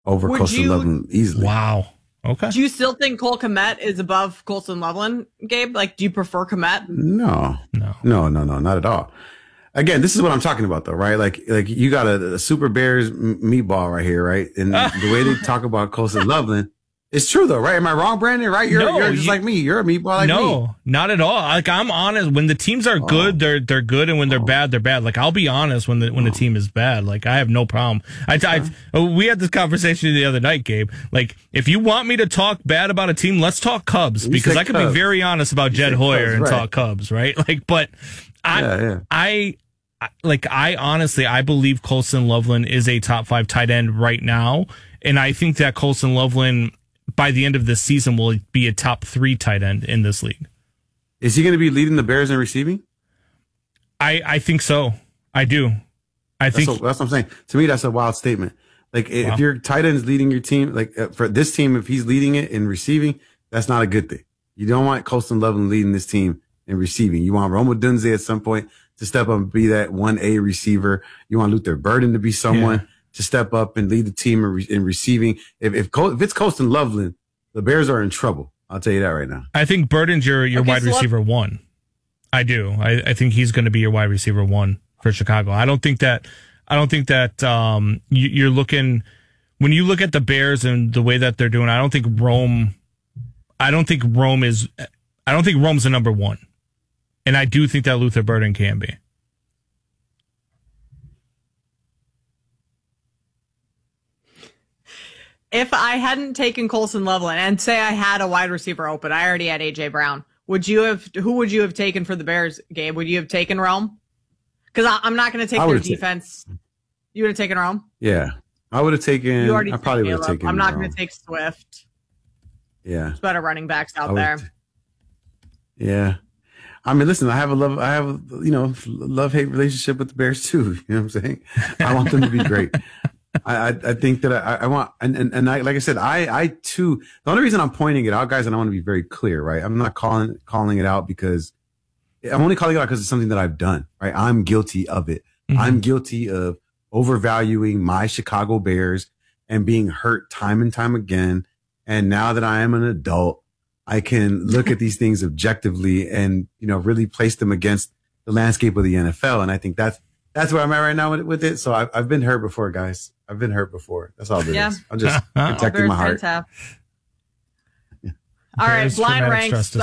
over Colston Loveland easily. Wow. Okay. Do you still think Cole Kmet is above Colston Loveland, Gabe? Like, do you prefer Kmet? No, not at all. Again, this is what I'm talking about, though, right? Like you got a Super Bears meatball right here, right? And the way they talk about Colston Loveland, it's true, though, right? Am I wrong, Brandon? Right? You're just like me. You're a meatball like me. No, not at all. Like, I'm honest. When the teams are good, they're good, and when they're bad, they're bad. Like, I'll be honest when the team is bad. Like, I have no problem. We had this conversation the other night, Gabe. Like, if you want me to talk bad about a team, let's talk Cubs, because I could be very honest about Jed Hoyer and talk Cubs, right? Like, but I honestly, I believe Colston Loveland is a top 5 tight end right now, and I think that Colston Loveland, by the end of this season, will be a top 3 tight end in this league. Is he going to be leading the Bears in receiving? I think so. I do. That's what I'm saying. To me, that's a wild statement. Like, if your tight end is leading your team, like for this team, if he's leading it in receiving, that's not a good thing. You don't want Colston Loveland leading this team in receiving. You want Rome Odunze at some point to step up and be that 1A receiver. You want Luther Burden to be someone to step up and lead the team in receiving. If it's Colston Loveland, the Bears are in trouble. I'll tell you that right now. I think Burden's your wide receiver 1. I do. I think he's going to be your wide receiver 1 for Chicago. I don't think that you're looking, when you look at the Bears and the way that they're doing, I don't think Rome's the number 1. And I do think that Luther Burden can be. If I hadn't taken Colston Loveland and say I had a wide receiver open, I already had AJ Brown. Who would you have taken for the Bears, Gabe? Would you have taken Rome? Because I'm not going to take their defense. You would have taken Rome? Yeah. I would have taken, I probably would have taken I'm not going to take Swift. Yeah. There's better running backs out there. Yeah. I mean, listen, I have a love-hate relationship with the Bears too. You know what I'm saying? I want them to be great. I think that I want, and I, like I said, I too, the only reason I'm pointing it out, guys, and I want to be very clear, right? I'm not calling it out because I'm only calling it out because it's something that I've done, right? I'm guilty of it. Mm-hmm. I'm guilty of overvaluing my Chicago Bears and being hurt time and time again. And now that I am an adult, I can look at these things objectively and, really place them against the landscape of the NFL. And I think that's where I'm at right now with it. So I've been hurt before, guys. I've been hurt before. That's all it is. I'm just protecting my heart. Yeah. All right, blind ranks.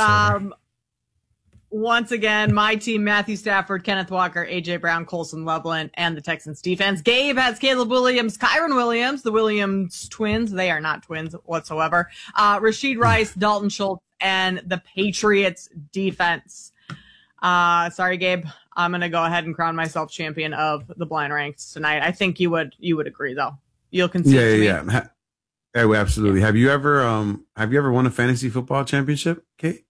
Once again, my team: Matthew Stafford, Kenneth Walker, AJ Brown, Colston Loveland, and the Texans defense. Gabe has Caleb Williams, Kyron Williams, the Williams twins. They are not twins whatsoever. Rashid Rice, Dalton Schultz, and the Patriots defense. Sorry, Gabe. I'm going to go ahead and crown myself champion of the blind ranks tonight. I think you would agree, though. You'll concede to me. Yeah. Absolutely. Have you ever won a fantasy football championship, Kate?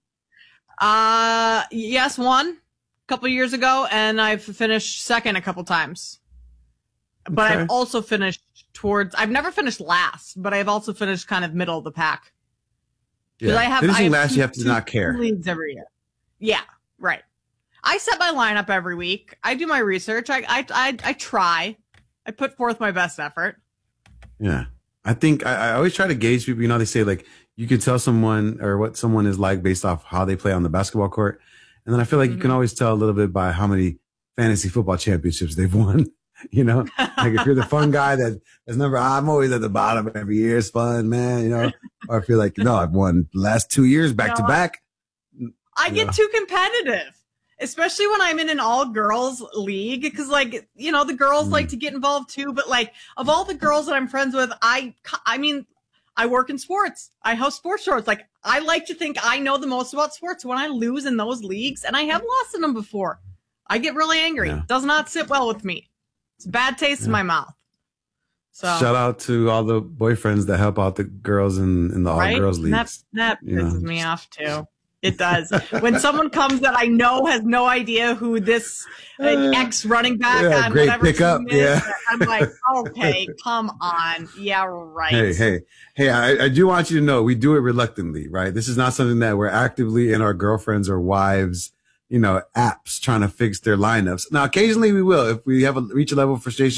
Yes, one a couple years ago, and I've finished second a couple times. But I've also finished I've never finished last, but I've also finished kind of middle of the pack. Yeah. Finishing last, you have to not care. Leagues every year. Yeah, right. I set my lineup every week. I do my research. I try. I put forth my best effort. Yeah. I think I always try to gauge people. They say, like, you can tell someone or what someone is like based off how they play on the basketball court. And then I feel like you can always tell a little bit by how many fantasy football championships they've won. Like if you're the fun guy I'm always at the bottom every year. It's fun, man. Or I feel like, I've won the last 2 years back to back. I get too competitive. Especially when I'm in an all-girls league, because, the girls like to get involved too. But, of all the girls that I'm friends with, I work in sports. I host sports shorts. I like to think I know the most about sports. When I lose in those leagues, and I have lost in them before, I get really angry. Yeah. It does not sit well with me. It's a bad taste in my mouth. So shout out to all the boyfriends that help out the girls in the all-girls leagues. That pisses me off, too. It does. When someone comes that I know has no idea who this ex-running back on great whatever pickup. team is, I'm like, okay, come on. Yeah, right. Hey, I do want you to know we do it reluctantly, right? This is not something that we're actively in our girlfriends or wives, apps trying to fix their lineups. Now, occasionally we will. If we reach a level of frustration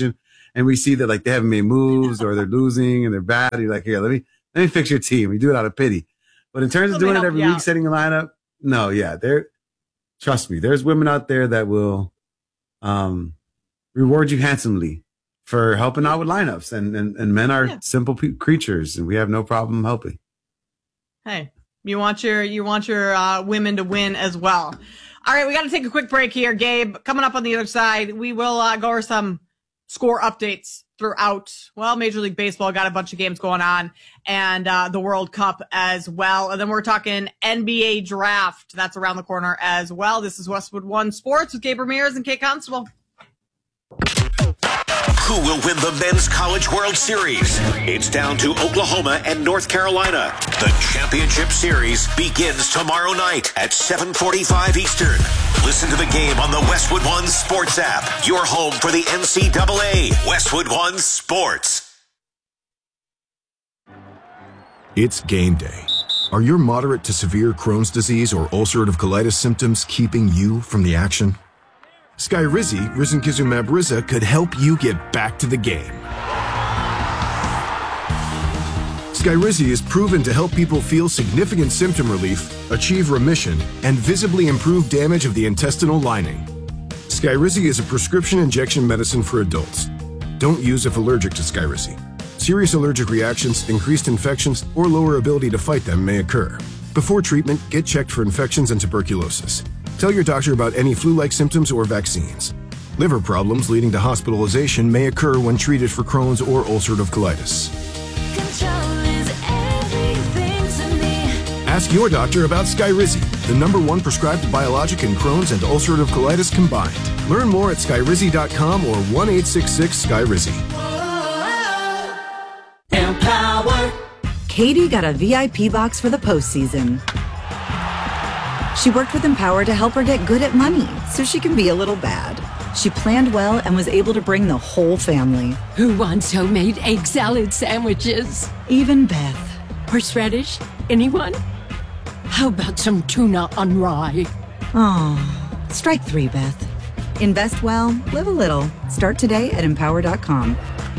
and we see that like they haven't made moves or they're losing and they're bad. You're like, here, let me fix your team. We do it out of pity. But in terms of doing it every week, setting a lineup, no, yeah, trust me, there's women out there that will reward you handsomely for helping out with lineups, and men are simple creatures, and we have no problem helping. Hey, you want your women to win as well. All right, we got to take a quick break here, Gabe. Coming up on the other side, we will go over some score updates throughout. Well, Major League Baseball got a bunch of games going on, and the World Cup as well. And then we're talking NBA draft. That's around the corner as well. This is Westwood One Sports with Gabe Ramirez and Kate Constable. Who will win the Men's College World Series? It's down to Oklahoma and North Carolina. The championship series begins tomorrow night at 7:45 Eastern. Listen to the game on the Westwood One Sports app. Your home for the NCAA. Westwood One Sports. It's game day. Are your moderate to severe Crohn's disease or ulcerative colitis symptoms keeping you from the action? Skyrizi, risankizumab Riza, could help you get back to the game. Skyrizi is proven to help people feel significant symptom relief, achieve remission, and visibly improve damage of the intestinal lining. Skyrizi is a prescription injection medicine for adults. Don't use if allergic to Skyrizi. Serious allergic reactions, increased infections, or lower ability to fight them may occur. Before treatment, get checked for infections and tuberculosis. Tell your doctor about any flu-like symptoms or vaccines. Liver problems leading to hospitalization may occur when treated for Crohn's or ulcerative colitis. Control is everything to me. Ask your doctor about Skyrizi, the #1 prescribed biologic in Crohn's and ulcerative colitis combined. Learn more at skyrizi.com or 1-866-SKYRIZI. Empower. Katie got a VIP box for the postseason. She worked with Empower to help her get good at money so she can be a little bad. She planned well and was able to bring the whole family. Who wants homemade egg salad sandwiches? Even Beth. Horseradish? Anyone? How about some tuna on rye? Oh, strike 3, Beth. Invest well, live a little. Start today at empower.com.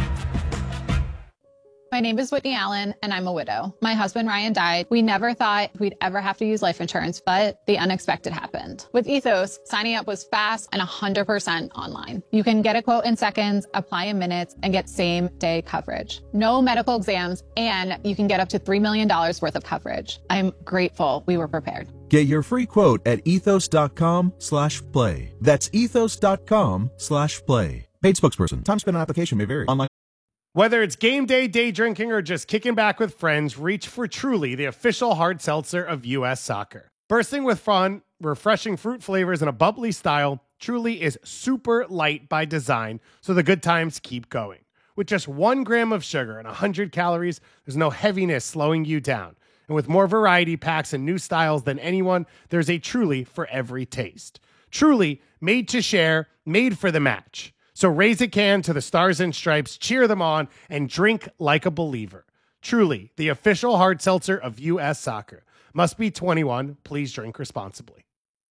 My name is Whitney Allen, and I'm a widow. My husband, Ryan, died. We never thought we'd ever have to use life insurance, but the unexpected happened. With Ethos, signing up was fast and 100% online. You can get a quote in seconds, apply in minutes, and get same-day coverage. No medical exams, and you can get up to $3 million worth of coverage. I'm grateful we were prepared. Get your free quote at ethos.com/play. That's ethos.com/play. Paid spokesperson. Time spent on application may vary. Online. Whether it's game day, day drinking, or just kicking back with friends, reach for Truly, the official hard seltzer of U.S. Soccer. Bursting with fun, refreshing fruit flavors, and a bubbly style, Truly is super light by design, so the good times keep going. With just 1 gram of sugar and 100 calories, there's no heaviness slowing you down. And with more variety packs and new styles than anyone, there's a Truly for every taste. Truly, made to share, made for the match. So raise a can to the Stars and Stripes, cheer them on, and drink like a believer. Truly, the official hard seltzer of U.S. Soccer. Must be 21. Please drink responsibly.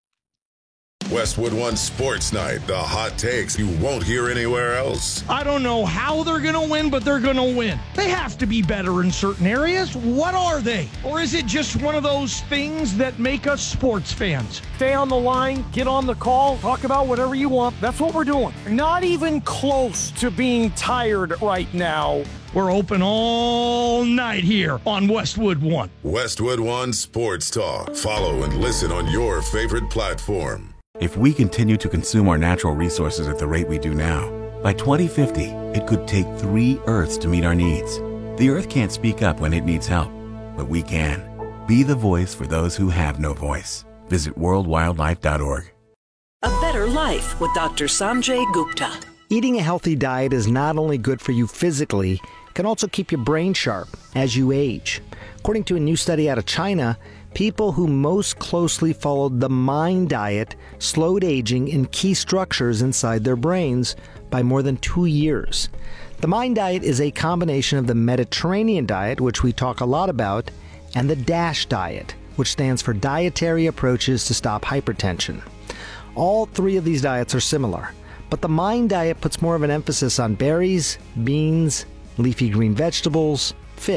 Westwood One Sports Night. The hot takes you won't hear anywhere else. I don't know how they're going to win, but they're going to win. They have to be better in certain areas. What are they? Or is it just one of those things that make us sports fans? Stay on the line, get on the call, talk about whatever you want. That's what we're doing. Not even close to being tired right now. We're open all night here on Westwood One. Westwood One Sports Talk. Follow and listen on your favorite platform. If we continue to consume our natural resources at the rate we do now, by 2050, it could take 3 Earths to meet our needs. The Earth can't speak up when it needs help, but we can. Be the voice for those who have no voice. Visit worldwildlife.org. A better life with Dr. Sanjay Gupta. Eating a healthy diet is not only good for you physically, it can also keep your brain sharp as you age. According to a new study out of China, people who most closely followed the MIND diet slowed aging in key structures inside their brains by more than 2 years. The MIND diet is a combination of the Mediterranean diet, which we talk a lot about, and the DASH diet, which stands for Dietary Approaches to Stop Hypertension. All 3 of these diets are similar, But the Mind diet puts more of an emphasis on berries, beans, leafy green vegetables,